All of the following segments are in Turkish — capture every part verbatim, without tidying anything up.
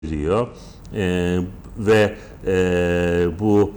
giriyor e, ve e, bu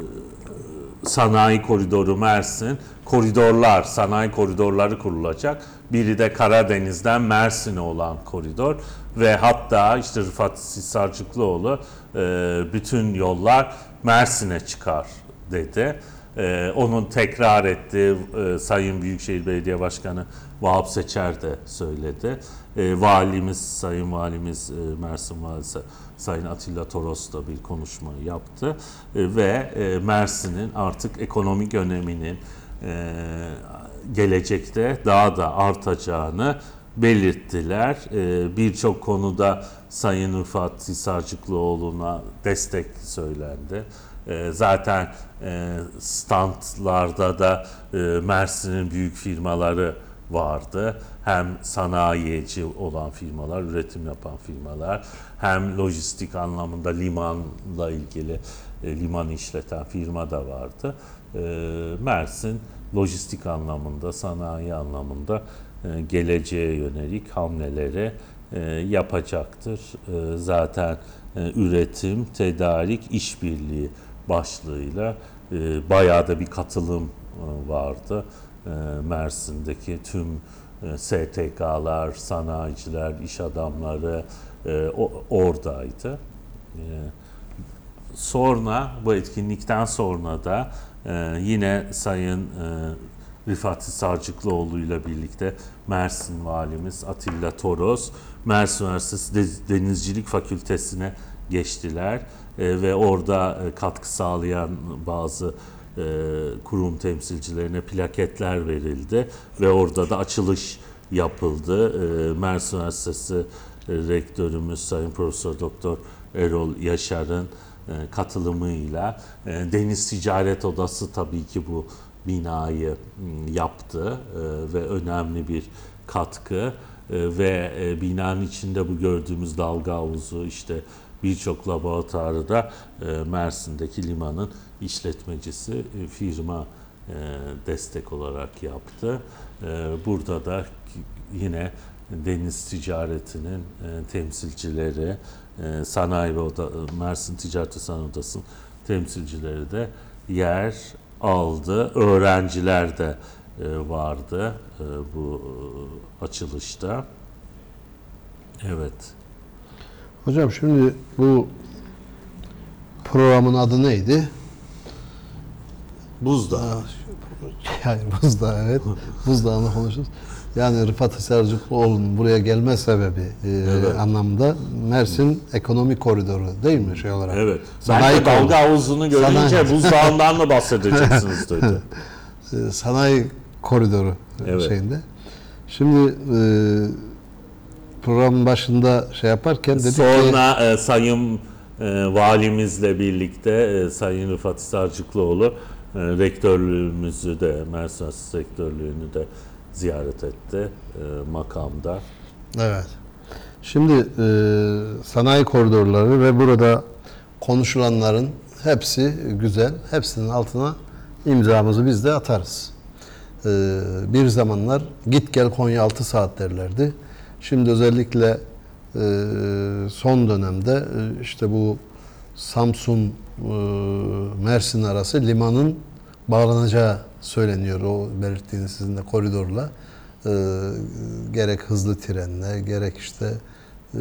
sanayi koridoru Mersin, koridorlar, sanayi koridorları kurulacak. Biri de Karadeniz'den Mersin'e olan koridor ve hatta işte Rıfat Hisarcıklıoğlu e, bütün yollar Mersin'e çıkar dedi. E, onun tekrar ettiği e, Sayın Büyükşehir Belediye Başkanı Vahap Seçer de söyledi. E, valimiz, Sayın Valimiz, e, Mersin Valisi Sayın Atilla Toros da bir konuşma yaptı. E, ve e, Mersin'in artık ekonomik öneminin e, gelecekte daha da artacağını belirttiler. E, Birçok konuda Sayın Rıfat Hisarcıklıoğlu'na destek söylendi. E, zaten e, standlarda da e, Mersin'in büyük firmaları vardı. Hem sanayici olan firmalar, üretim yapan firmalar, hem lojistik anlamında limanla ilgili e, liman işleten firma da vardı. E, Mersin lojistik anlamında, sanayi anlamında e, geleceğe yönelik hamleleri e, yapacaktır. E, zaten e, üretim, tedarik, işbirliği başlığıyla e, bayağı da bir katılım e, vardı. E, Mersin'deki tüm e, S T K'lar, sanayiciler, iş adamları e, o, oradaydı. E, sonra bu etkinlikten sonra da e, yine Sayın e, Rıfat Hisarcıklıoğlu ile birlikte Mersin Valimiz Atilla Toros, Mersin Üniversitesi Denizcilik Fakültesi'ne geçtiler e, ve orada e, katkı sağlayan bazı e, kurum temsilcilerine plaketler verildi ve orada da açılış yapıldı. E, Mersin Üniversitesi e, Rektörümüz Sayın Profesör Doktor Erol Yaşar'ın e, katılımıyla e, Deniz Ticaret Odası tabii ki bu binayı m, yaptı e, ve önemli bir katkı e, ve e, binanın içinde bu gördüğümüz dalga havuzu, işte birçok laboratuvarı da e, Mersin'deki limanın işletmecisi e, firma e, destek olarak yaptı. E, burada da yine deniz ticaretinin e, temsilcileri, e, sanayi ve oda, Mersin Ticaret ve Sanayi Odası'nın temsilcileri de yer aldı. Öğrenciler de e, vardı e, bu e, açılışta. Evet. Hocam şimdi bu programın adı neydi? Buzdağ. Yani Buzdağ, evet. Buzdağ'ını konuşuruz. Yani Rıfat Hisarcıklıoğlu'nun buraya gelme sebebi e, evet. anlamda Mersin Ekonomik Koridoru değil mi şey olarak? Evet. Sanayi ben de dalga havuzunu görünce sanayi... buzdağından mı bahsedeceksiniz dedi. Sanayi Koridoru evet. şeyinde. Şimdi e, programın başında şey yaparken dedik sonra ki, e, Sayın e, Valimizle birlikte e, Sayın Rıfat Hisarcıklıoğlu e, rektörlüğümüzü de, Mersin Üniversitesi rektörlüğünü de ziyaret etti e, makamda. Evet. Şimdi e, sanayi koridorları ve burada konuşulanların hepsi güzel. Hepsinin altına imzamızı biz de atarız. E, bir zamanlar git gel Konya altı saat derlerdi. Şimdi özellikle e, son dönemde e, işte bu Samsun e, Mersin arası limanın bağlanacağı söyleniyor. O belirttiğiniz sizin de koridorla e, gerek hızlı trenle gerek işte e,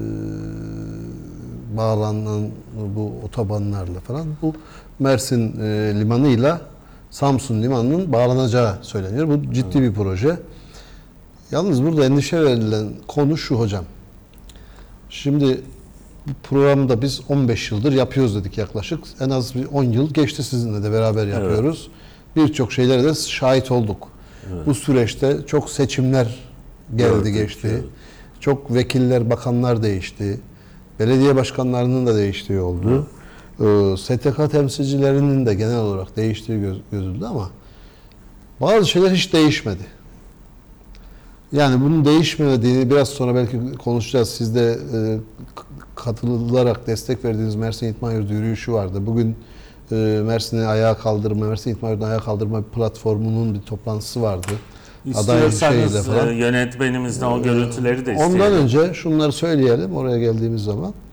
bağlanan bu otobanlarla falan bu Mersin e, limanıyla Samsun limanının bağlanacağı söyleniyor. Bu ciddi bir proje. Yalnız burada endişe verilen konu şu hocam. Şimdi bu programda biz on beş yıldır yapıyoruz dedik yaklaşık. En az bir on yıl geçti sizinle de beraber yapıyoruz. Evet. Birçok şeylere de şahit olduk. Evet. Bu süreçte çok seçimler geldi Gördük, geçti. Evet. Çok vekiller, bakanlar değişti. Belediye başkanlarının da değiştiği oldu. Evet. S T K temsilcilerinin de genel olarak değiştiği göz, gözüldü ama bazı şeyler hiç değişmedi. Yani bunun değişmediğini biraz sonra belki konuşacağız. Siz de e, katılarak destek verdiğiniz Mersin İtman Yurdu yürüyüşü vardı. Bugün e, Mersin'i ayağa kaldırma, Mersin İtman Yurdu'nu ayağa kaldırma platformunun bir toplantısı vardı. İstiyorsanız falan. yönetmenimizden o görüntüleri de isteyelim. Ondan önce şunları söyleyelim oraya geldiğimiz zaman.